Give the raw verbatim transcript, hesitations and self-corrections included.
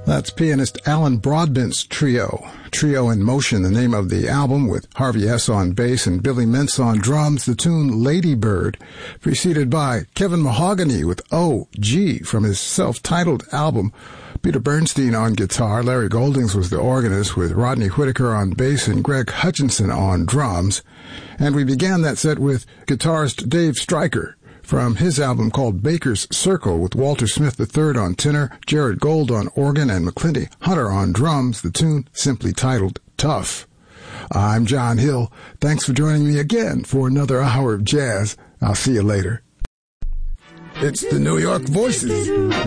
That's pianist Alan Broadbent's Trio. Trio in Motion, the name of the album, with Harvey S. on bass and Billy Mintz on drums, the tune Lady Bird, preceded by Kevin Mahogany with O G from his self-titled album. Peter Bernstein on guitar, Larry Goldings was the organist with Rodney Whitaker on bass and Greg Hutchinson on drums. And we began that set with guitarist Dave Stryker from his album called Baker's Circle, with Walter Smith the third on tenor, Jared Gold on organ, and McClinty Hunter on drums, the tune simply titled Tough. I'm John Hill. Thanks for joining me again for another hour of jazz. I'll see you later. It's the New York Voices.